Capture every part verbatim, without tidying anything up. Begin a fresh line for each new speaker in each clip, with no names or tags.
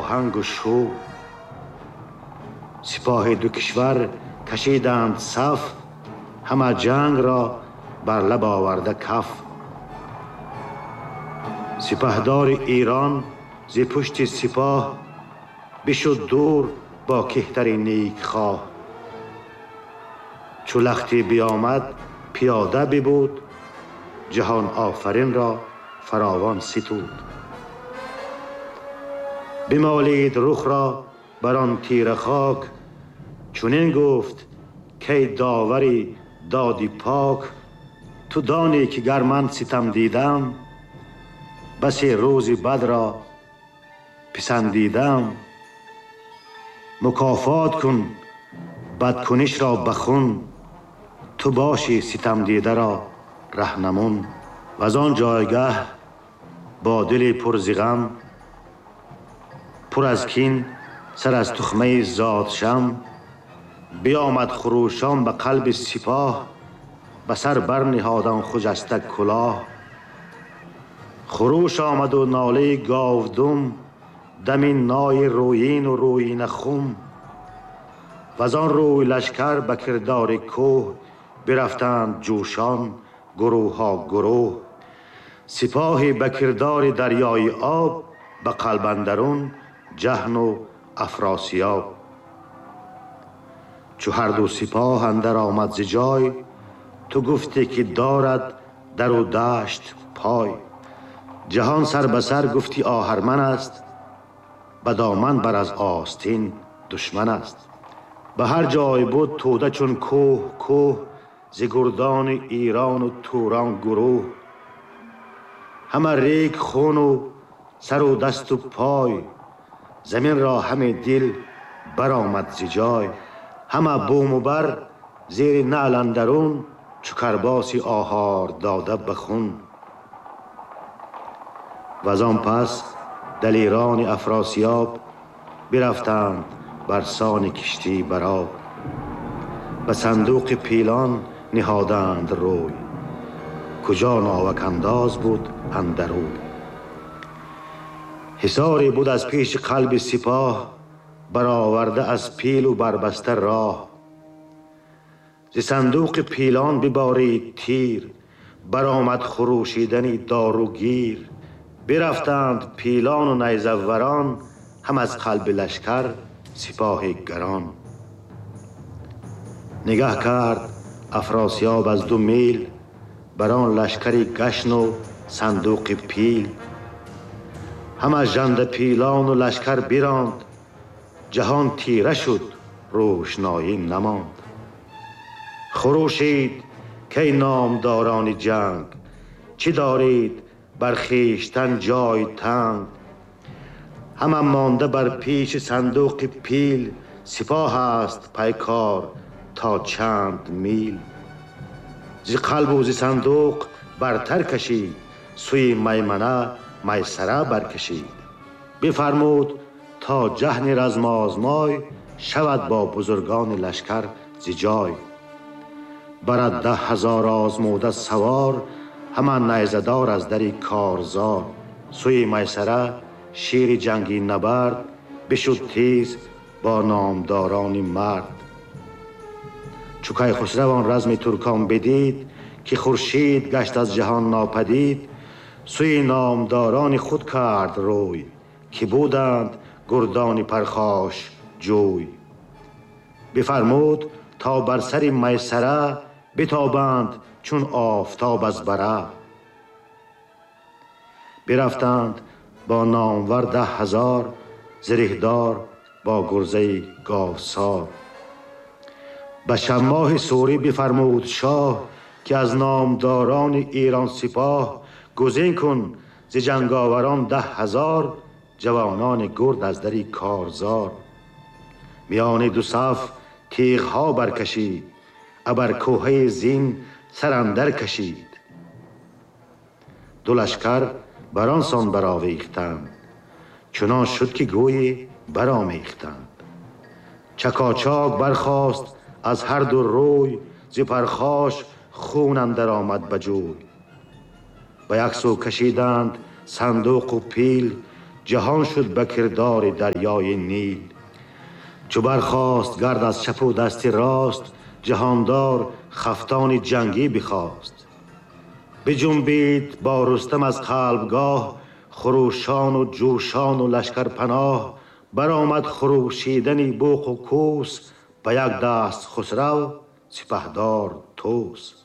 آهنگ و شور. سپاه دو کشور کشیدند صف، همه جنگ را بر لب آورده کف. سپهدار ایران ز پشت سپاه، بشد دور با کهتر نیک خواه. چو لختی بیامد پیاده ببود، جهان آفرین را فراوان ستود. بمالید رخ را بر آن تیره خاک، چنین گفت کای داوری دادی پاک. تو دانی که گر من ستم دیدم، بسی روز بد را پسندیدم. مکافات کن بدکنش را بخون، تو باشی ستم دیده را رهنمون. و از آن جایگه با دل پر ز غم، پر از کین سر از تخمه زادشم. بیامد خروشان به قلب سپاه، به سر برنهادن خجسته کلاه. خروش آمد و ناله گاودم، دم نای رویین و رویین خم. و آن روی لشکر به کردار کوه، برفتند جوشان گروه ها گروه. سپاهی به کردار دریای آب، به قلب اندرون جهن و افراسیاب. چو هر دو سپاه اندر آمد ز جای، تو گفتی که دارد در و دشت پای. جهان سر به سر گفتی آهرمن است، به دامن بر از آستین دشمن است. به هر جای بود توده چون کوه کوه، ز گردان ایران و توران گروه. همه ریگ خون و سر و دست و پای، زمین را همه دل برآمد ز جای. همه بوم و بر زیر نعل اندرون، چو کرباسی آهار داده به خون. و از آن پس دلیران افراسیاب، برفتند بر سان کشتی بر آب. به صندوق پیلان نهادند روی، کجا ناوک انداز بود اندروی. حصاری بود از پیش قلب سپاه، برآورده از پیل و بربسته راه. ز صندوق پیلان ببارید تیر، برآمد خروشیدنی داروگیر. برفتند پیلان و نیزه وران، هم از قلب لشکر سپاه گران. نگه کرد افراسیاب از دو میل، بر آن لشکری گشن و صندوق پیل. هم از ژنده پیلان و لشکر براند، جهان تیره شد روشنایی نماند. خروشید کای نامداران جنگ، چه دارید بر خویشتن جای تنگ. همه مانده بر پیش صندوق پیل، سپاه است پیکار تا چند میل. ز قلب و ز صندوق برتر کشید، سوی میمنه میسره برکشید. بفرمود تا جهن رزم آزمای، شود با بزرگان لشکر ز جای. برد ده هزار آزموده سوار، همان نیزه دار از دری کارزار. سوی میسره شیر جنگی نبرد، بشد تیز با نامداران مرد. چو کیخسرو آن رزم ترکان بدید، که خورشید گشت از جهان ناپدید. سوی نامداران خود کرد روی، که بودند گردان پرخاش جوی. بفرمود تا بر سر میسره، بتابند چون آفتاب از بره. برفتند با نامور ده هزار، زرهدار با گرزه گاوسار. به شماه سوری بفرمود شاه، که از نامداران ایران سپاه گزین کن ز جنگاوران ده هزار، جوانان گرد از دری کارزار. میان دو صف تیغ ها برکشید، ابر کوهه زین سر اندر کشید. دو لشکر بر آن سان برآویختند، چنان شد که گویی برآمیختند. چکاچاک برخاست از هر دو روی، ز پرخاش خون اندر آمد به جوی. به یک سو کشیدند صندوق و پیل، جهان شد به کردار دریای نیل. چو برخاست گرد از چپ و دست راست، جهاندار خفتان جنگی بخواست. بجنبید با رستم از قلبگاه، خروشان و جوشان و لشکر پناه. برآمد خروشیدنی بوق و کوس، به یک دست خسرو سپهدار طوس.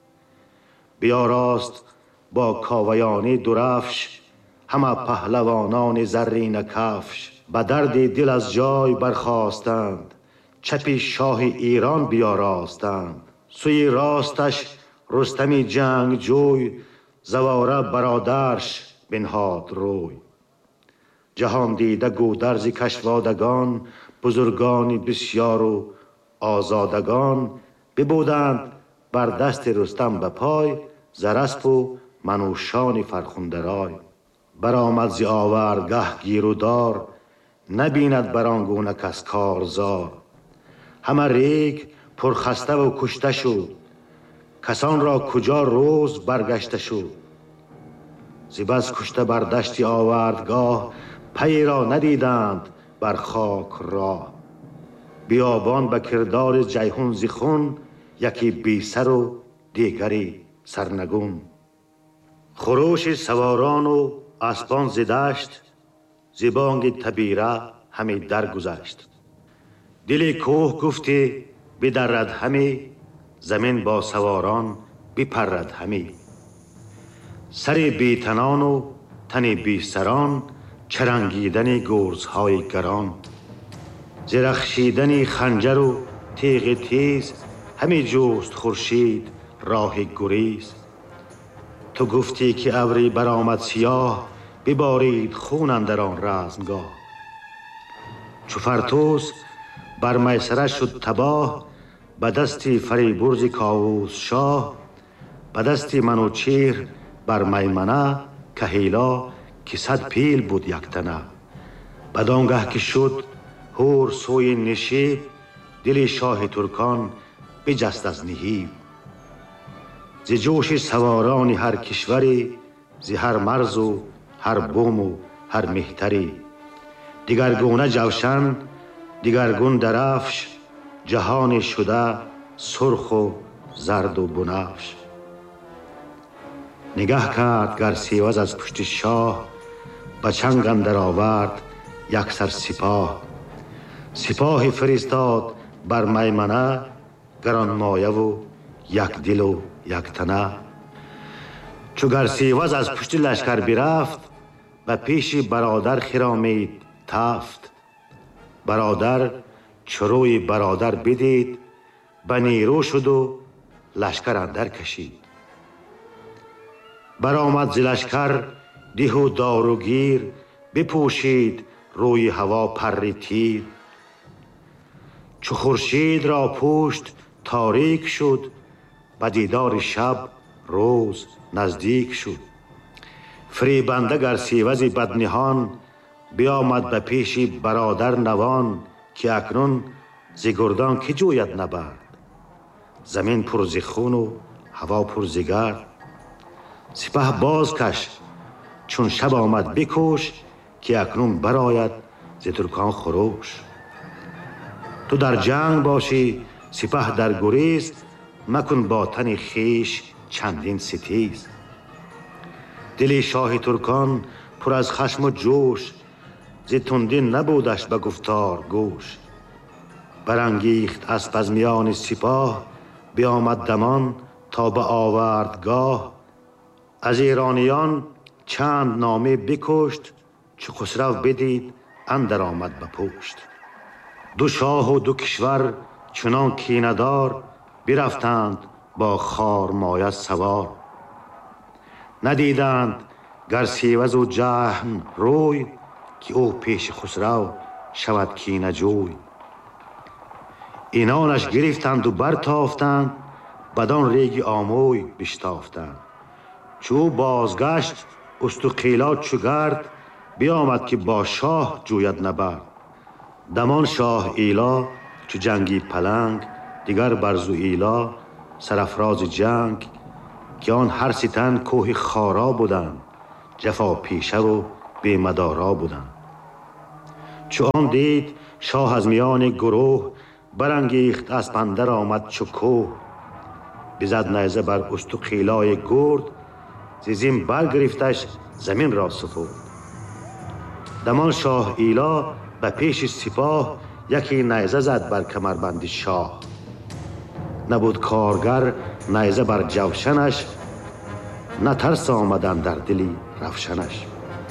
بیاراست با کاویانی درفش، همه پهلوانان زرین کفش. به درد دل از جای برخاستند، چپی شاه ایران بیاراستند. سوی راستش رستمی جنگ جوی، زواره برادرش بنهاد روی. جهان دیده گودرز کشوادگان، بزرگانی بسیار و آزادگان. ببودند بر دست رستم به پای، زرسپ و منوشان فرخنده رای. برآمد ز آوردگه گیر و دار، نبیند بر آن گونه کس کارزار. همه ریگ پرخسته و کشته شد، کسان را کجا روز برگشته شد. ز بس کشته بر دشت آوردگاه، پی را ندیدند بر خاک راه. بیابان به کردار جیحون ز خون، یکی بی سر و دیگری سرنگون. خروش سواران و اسبان ز دشت، ز بانگ تبیره همی درگذشت. دل کوه گفتی بدرد همی، زمین با سواران بپرد همی. سر بی تنان و تن بی سران، چرنگیدن گرزهای گران. زرخشیدن خنجر و تیغ تیز، همی جست خورشید راه گریز. تو گفتی که ابری برآمد سیاه، ببارید خون اندر آن رزمگاه. چو فرتوس بر میسره شد تباه، به دستی فریبرز کاووس شاه. به دستی منوچهر بر میمنه، کهیلا که صد پیل بود یک تنه. بدانگه که شد هور سوی نشیب، دل شاه ترکان بجست از نهیب. ز جوش سواران هر کشوری، ز هر مرز و هر بوم و هر مهتری. دگرگونه جوشن دگرگون درفش، جهان شده سرخ و زرد و بنفش. نگه کرد گر سیوز از پشت شاه، به چنگ اندر آورد یک سر سپاه. سپاه فرستاد بر میمنه، گرانمایه و یک دل و یک تنه. چو گر سیوز از پشت لشکر برفت، به پیش برادر خرامید تفت. برادر چو روی برادر بدید، به نیرو شد و لشکر اندر کشید. برآمد ز لشکر ده و دار و گیر، بپوشید روی هوا پر تیر. چو خورشید را پشت تاریک شد، به دیدار شب روز نزدیک شد. فریبنده گر سیوز بدنهان، بیامد به پیش برادر نوان. که اکنون ز گردان که جوید نبرد، زمین پر ز خون و هوا پر ز گرد. سپه باز کش چون شب آمد بکوش، که اکنون برآید ز ترکان خروش. تو در جنگ باشی سپه در گریز، مکن با تن خویش چندین ستیز. دل شاه ترکان پر از خشم و جوش، ز تندی نبودش به گفتار گوش. برانگیخت اسپ از میان سپاه، بیامد دمان تا به آوردگاه. از ایرانیان چند نامه بکشت، چو خسرو بدید اندر آمد به پشت. دو شاه و دو کشور چنان کینه دار، برفتند با خار مایه سوار. ندیدند گر سیوز و جهن روی، که او پیش خسرو شود کینه جوی. اینانش گرفتند و برتافتند، بدان ریگ آموی بشتافتند. چو بازگشت استوقیلا چو گرد، بیامد که با شاه جوید نبرد. دمان شاه ایلا چو جنگی پلنگ، دیگر برزو ایلا سرافراز جنگ. که آن هر سه تن کوه خارا بودند، جفا پیشه و بی مدارا بودند. چو آن دید شاه از میان گروه، برانگیخت اسپندر آمد چو کوه. بزد نیزه بر استوقیلای گرد، ز زین برگرفتش زمین را سپرد. دمان شاه ایلا به پیش سپاه، یکی نیزه زد بر کمربند شاه. نبود کارگر نیزه بر جوشنش، نه ترس آمدن در دلی رفشنش.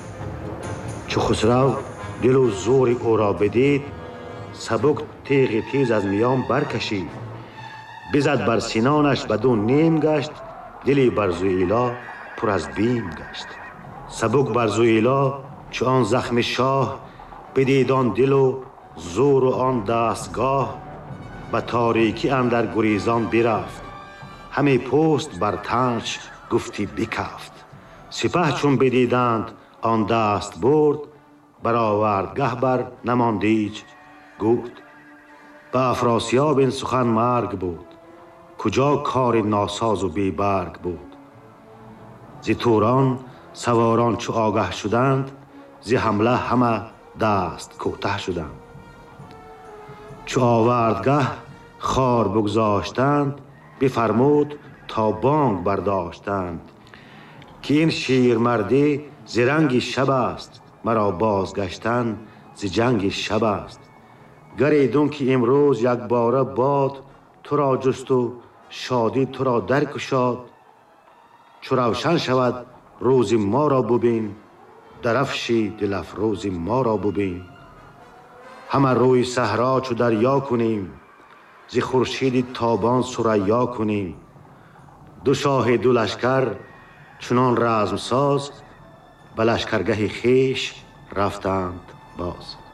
چو خسرو دل و زور او را بدید، سبک تیغ تیز از میان برکشید. بزد بر سینانش بدو نیم گشت، دلی بر زویلا پر از بیم گشت. سبک بر زویلا چو آن زخم شاه، بدید آن دل و زور و آن دستگاه. به تاریکی اندر گریزان برفت، همی پست بر تنش گفتی بکفت. سپه چون بدیدند آن دست برد، برآورد گه بر نماند ایچ گرد. به افراسیاب این سخن مرگ بود، کجا کار ناساز و بی برگ بود. ز توران سواران چو آگه شدند، ز حمله همه دست کوته شدند. چو آوردگه خوار بگذاشتند، بفرمود تا بانگ برداشتند. که این شیرمردی ز رنگ شب است، مرا بازگشتن ز جنگ شب است. گر ایدون که امروز یک باره باد، تو را جست و شادی تو را درگشاد. چو روشن شود روز ما را ببین، درفشی دل افروز ما را ببین. همه روی صحرا چو دریا کنیم، ز خورشید تابان ثریا کنیم. دو شاه دو لشکر چنان رزم ساز، به لشکرگه خویش رفتند باز.